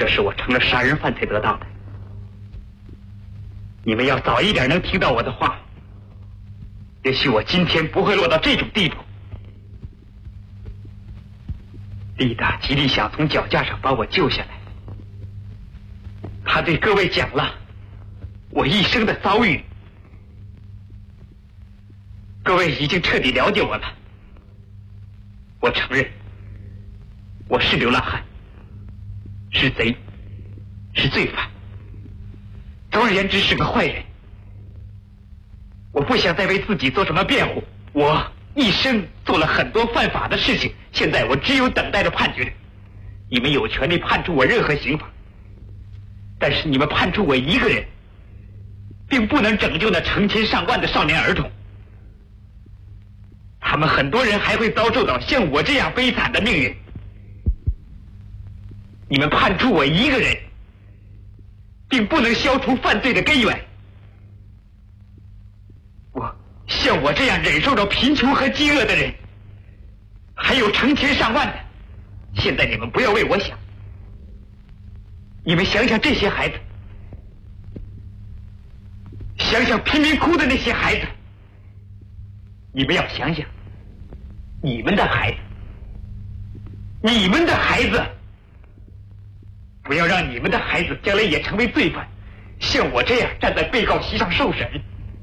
这是我成了杀人犯才得到的。你们要早一点能听到我的话，也许我今天不会落到这种地步。丽达极力想从脚架上把我救下来，他对各位讲了我一生的遭遇，各位已经彻底了解我了。我承认，我是流浪汉，是贼，是罪犯，总而言之是个坏人。我不想再为自己做什么辩护，我一生做了很多犯法的事情，现在我只有等待着判决。你们有权利判处我任何刑罚，但是你们判处我一个人，并不能拯救那成千上万的少年儿童。他们很多人还会遭受到像我这样悲惨的命运。你们判处我一个人，并不能消除犯罪的根源。像我这样忍受着贫穷和饥饿的人，还有成千上万的。现在你们不要为我想，你们想想这些孩子，想想贫民窟的那些孩子，你们要想想你们的孩子，你们的孩子，不要让你们的孩子将来也成为罪犯，像我这样站在被告席上受审。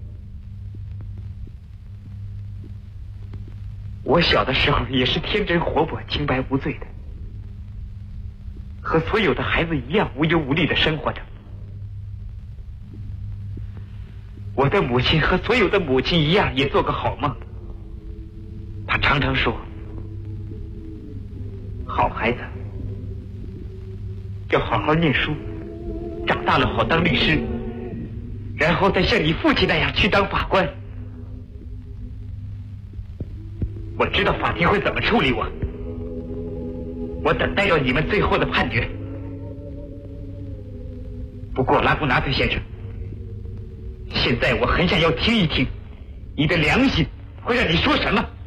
我小的时候也是天真活泼、清白无罪的，和所有的孩子一样无忧无虑的生活着。我的母亲和所有的母亲一样，也做个好梦。她常常说：“好孩子，要好好念书，长大了好当律师，然后再像你父亲那样去当法官。”我知道法庭会怎么处理我，我等待着你们最后的判决。不过拉布纳特先生，现在我很想要听一听，你的良心会让你说什么？